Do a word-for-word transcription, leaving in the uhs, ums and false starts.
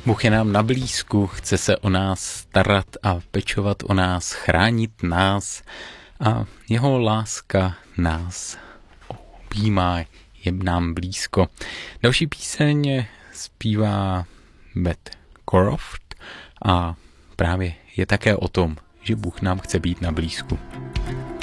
Bůh je nám na blízku, chce se o nás starat a pečovat o nás, chránit nás a jeho láska nás objímá, je nám blízko. Další píseň zpívá Beth Croft a právě je také o tom, že Bůh nám chce být na blízku.